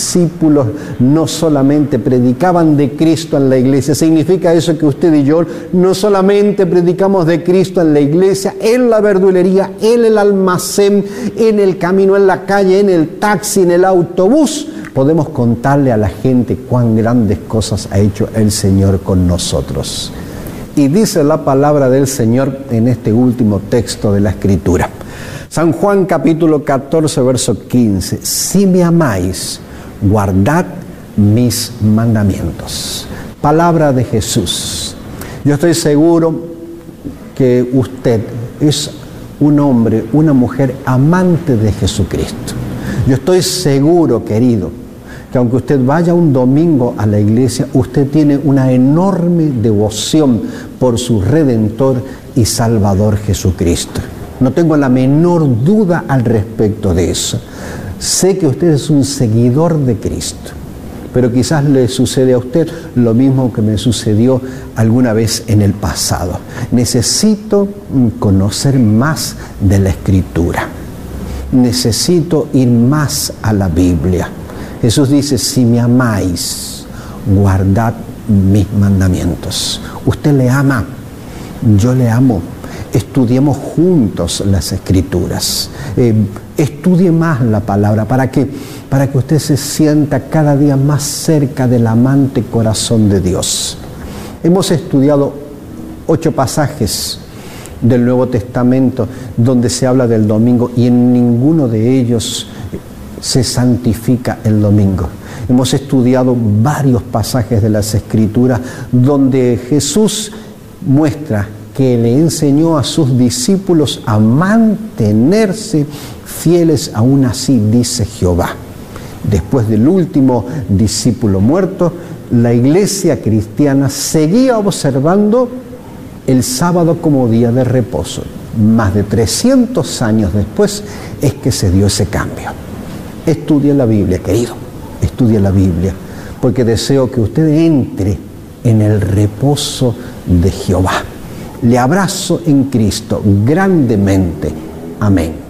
discípulos no solamente predicaban de Cristo en la iglesia. Significa eso que usted y yo no solamente predicamos de Cristo en la iglesia, en la verdulería, en el almacén, en el camino, en la calle, en el taxi, en el autobús. Podemos contarle a la gente cuán grandes cosas ha hecho el Señor con nosotros. Y dice la palabra del Señor en este último texto de la Escritura. San Juan capítulo 14, verso 15. Si me amáis, guardad mis mandamientos. Palabra de Jesús. Yo estoy seguro que usted es un hombre, una mujer amante de Jesucristo. Yo estoy seguro, querido, que aunque usted vaya un domingo a la iglesia, usted tiene una enorme devoción por su Redentor y Salvador Jesucristo. No tengo la menor duda al respecto de eso. Sé que usted es un seguidor de Cristo, pero quizás le sucede a usted lo mismo que me sucedió alguna vez en el pasado. Necesito conocer más de la Escritura. Necesito ir más a la Biblia. Jesús dice, si me amáis, guardad mis mandamientos. Usted le ama, yo le amo. Estudiemos juntos las Escrituras. Estudie más la palabra. ¿Para qué? Para que usted se sienta cada día más cerca del amante corazón de Dios. Hemos estudiado 8 pasajes del Nuevo Testamento donde se habla del domingo y en ninguno de ellos se santifica el domingo. Hemos estudiado varios pasajes de las Escrituras donde Jesús muestra que le enseñó a sus discípulos a mantenerse fieles, aún así, dice Jehová. Después del último discípulo muerto, la iglesia cristiana seguía observando el sábado como día de reposo. Más de 300 años después es que se dio ese cambio. Estudie la Biblia, querido, estudie la Biblia, porque deseo que usted entre en el reposo de Jehová. Le abrazo en Cristo grandemente. Amén.